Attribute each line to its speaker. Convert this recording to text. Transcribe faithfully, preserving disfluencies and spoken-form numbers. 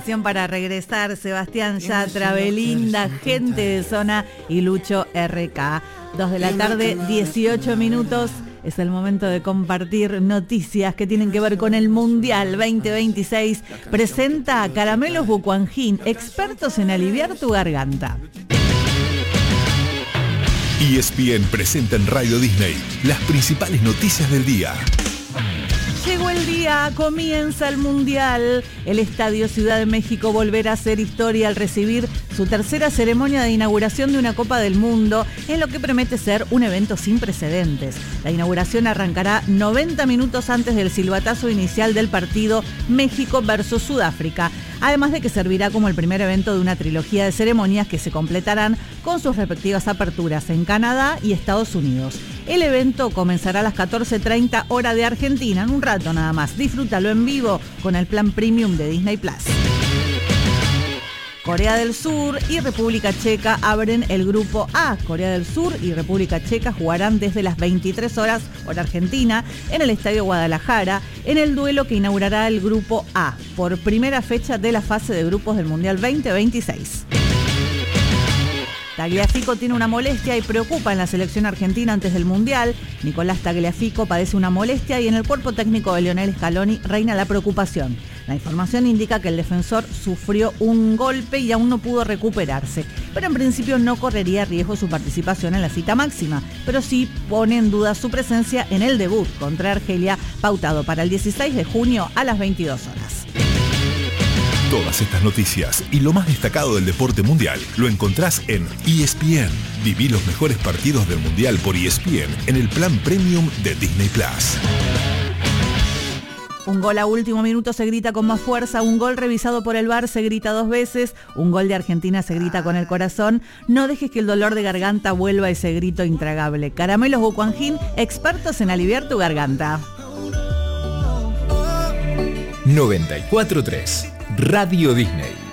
Speaker 1: canción para regresar. Sebastián Yatra, Belinda, Gente de Zona y Lucho R K. Dos de la tarde, dieciocho minutos. Es el momento de compartir noticias que tienen que ver con el Mundial veinte veintiséis. Presenta Caramelos Bucuangín, expertos en aliviar tu garganta.
Speaker 2: E S P N presenta en Radio Disney las principales noticias del día.
Speaker 1: Llegó el día, comienza el Mundial. El Estadio Ciudad de México volverá a hacer historia al recibir su tercera ceremonia de inauguración de una Copa del Mundo, en lo que promete ser un evento sin precedentes. La inauguración arrancará noventa minutos antes del silbatazo inicial del partido México versus Sudáfrica, además de que servirá como el primer evento de una trilogía de ceremonias que se completarán con sus respectivas aperturas en Canadá y Estados Unidos. El evento comenzará a las catorce treinta hora de Argentina, en un rato nada más. Disfrútalo en vivo con el plan premium de Disney Plus. Corea del Sur y República Checa abren el grupo A. Corea del Sur y República Checa jugarán desde las veintitrés horas hora argentina en el Estadio Guadalajara en el duelo que inaugurará el grupo A por primera fecha de la fase de grupos del Mundial veinte veintiséis. Tagliafico tiene una molestia y preocupa en la selección argentina antes del Mundial. Nicolás Tagliafico padece una molestia y en el cuerpo técnico de Lionel Scaloni reina la preocupación. La información indica que el defensor sufrió un golpe y aún no pudo recuperarse, pero en principio no correría riesgo su participación en la cita máxima, pero sí pone en duda su presencia en el debut contra Argelia, pautado para el dieciséis de junio a las veintidós horas.
Speaker 2: Todas estas noticias y lo más destacado del deporte mundial lo encontrás en E S P N. Viví los mejores partidos del Mundial por E S P N en el plan premium de Disney Plus.
Speaker 1: Un gol a último minuto se grita con más fuerza, un gol revisado por el V A R se grita dos veces, un gol de Argentina se grita con el corazón. No dejes que el dolor de garganta vuelva a ese grito intragable. Caramelos Bucuangín, expertos en aliviar tu garganta.
Speaker 3: noventa y cuatro punto tres Radio Disney.